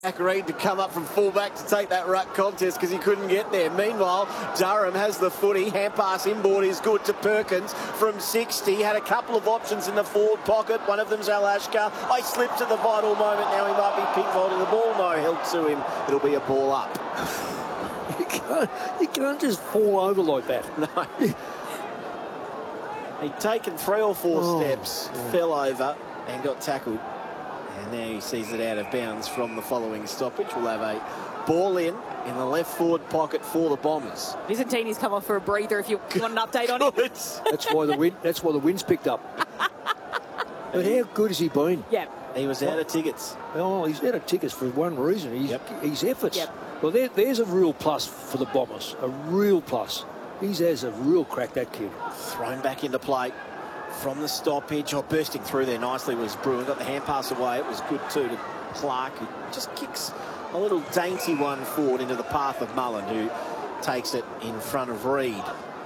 Reid to come up from fullback to take that ruck contest because he couldn't get there. Meanwhile, Durham has the footy. Hand pass inboard is good to Perkins from 60. Had a couple of options in the forward pocket. One of them's Alashka. I slipped at the vital moment. Now he might be pickfolding the ball. No help to him. It'll be a ball up. You can't just fall over like that. No. He'd taken 3 or 4 steps, fell over and got tackled. And now he sees it out of bounds from the following stoppage. We'll have a ball in the left forward pocket for the Bombers. Visentini's come off for a breather if you want an update on it. That's why the wind's picked up. But how good has he been? Yeah. He was out of tickets. Oh, he's out of tickets for one reason. His efforts. Yep. Well, there's a real plus for the Bombers. A real plus. He has a real crack, that kid. Thrown back into play from the stoppage. Bursting through there nicely was Bruin. Got the hand pass away. It was good too to Clark, who just kicks a little dainty one forward into the path of Mullen, who takes it in front of Reid.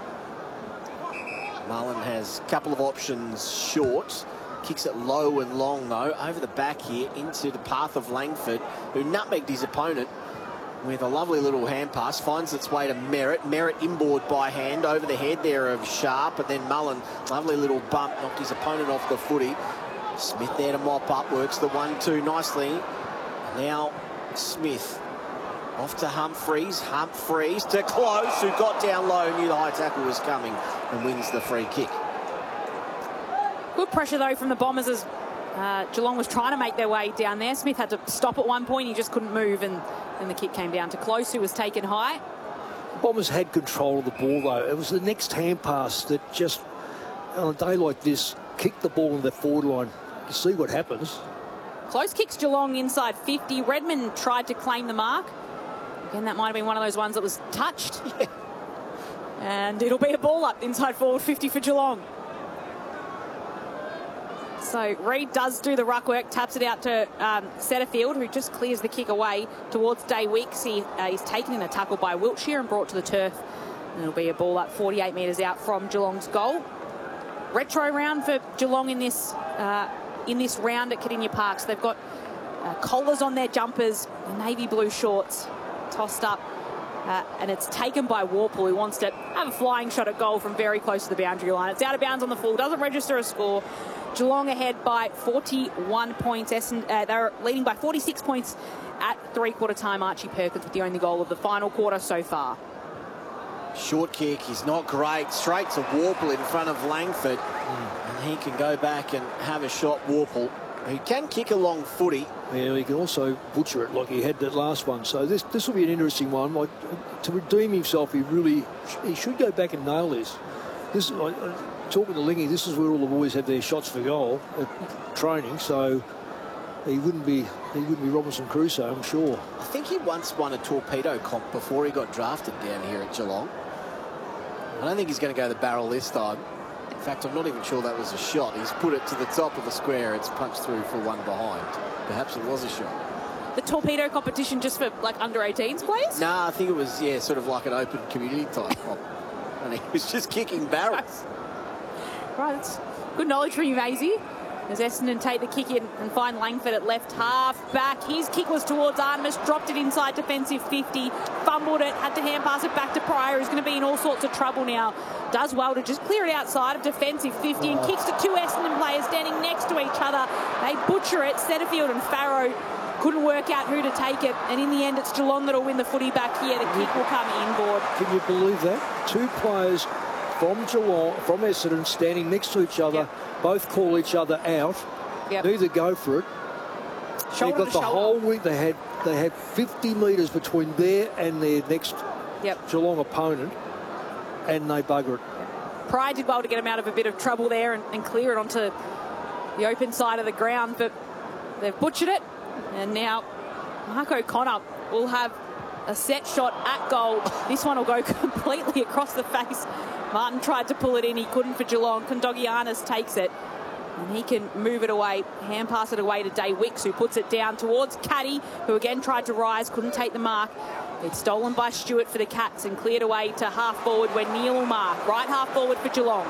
Mullen has a couple of options short. Kicks it low and long, though, over the back here into the path of Langford, who nutmegged his opponent with a lovely little hand pass. Finds its way to Merritt. Merritt inboard by hand over the head there of Sharp, and then Mullen, lovely little bump, knocked his opponent off the footy. Smith there to mop up, works the 1-2 nicely. Now Smith off to Humphreys. Humphreys to Close, who got down low, knew the high tackle was coming, and wins the free kick. Good pressure, though, from the Bombers as Geelong was trying to make their way down there. Smith had to stop at one point. He just couldn't move, and the kick came down to Close, who was taken high. The Bombers had control of the ball, though. It was the next hand pass that just, on a day like this, kicked the ball in the forward line. You see what happens. Close kicks Geelong inside 50. Redmond tried to claim the mark. Again, that might have been one of those ones that was touched. Yeah. And it'll be a ball up inside forward 50 for Geelong. So Reid does do the ruck work, taps it out to Setterfield, who just clears the kick away towards Day Wicks. He's taken in a tackle by Wiltshire and brought to the turf. And it'll be a ball up 48 metres out from Geelong's goal. Retro round for Geelong in this round at Cardinia Park. So they've got collars on their jumpers, navy blue shorts, tossed up. And it's taken by Warple, who wants to have a flying shot at goal from very close to the boundary line. It's out of bounds on the full, doesn't register a score. Geelong ahead by 41 points. They're leading by 46 points at three-quarter time. Archie Perkins with the only goal of the final quarter so far. Short kick is not great. Straight to Warple in front of Langford. And he can go back and have a shot, Warple. He can kick a long footy. Yeah, he can also butcher it like he had that last one. So this will be an interesting one. Like, to redeem himself, he should go back and nail this. Talking to Lingy, this is where all the boys have their shots for goal at training. So he wouldn't be Robinson Crusoe, I'm sure. I think he once won a torpedo comp before he got drafted down here at Geelong. I don't think he's going to go the barrel this time. In fact, I'm not even sure that was a shot. He's put it to the top of the square. It's punched through for one behind. Perhaps it was a shot. The torpedo competition just for like under 18s players? Nah, I think it was, sort of like an open community type comp. And he was just kicking barrels. Right, that's good knowledge from you, Maisie. As Essendon take the kick in and find Langford at left half back. His kick was towards Artemis, dropped it inside defensive 50, fumbled it, had to hand pass it back to Pryor, who's going to be in all sorts of trouble now. Does well to just clear it outside of defensive 50 and kicks to 2 Essendon players standing next to each other. They butcher it. Setterfield and Farrow couldn't work out who to take it, and in the end it's Geelong that'll win the footy back here. The kick will come inboard. Can you believe that? 2 players from Geelong, from Essendon, standing next to each other, both call each other out. Neither go for it. Shoulder They've got the whole week. They had 50 metres between there and their next Geelong opponent, and they bugger it. Pryor did well to get him out of a bit of trouble there and clear it onto the open side of the ground, but they've butchered it, and now Mark O'Connor will have a set shot at goal. This one will go completely across the face. Martin tried to pull it in. He couldn't for Geelong. Kondogiannis takes it. And he can move it away, hand pass it away to Day Wicks, who puts it down towards Caddy, who again tried to rise, couldn't take the mark. It's stolen by Stewart for the Cats and cleared away to half forward where Neil will mark. Right half forward for Geelong.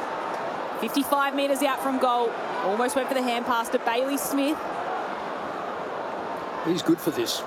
55 metres out from goal. Almost went for the hand pass to Bailey Smith. He's good for this.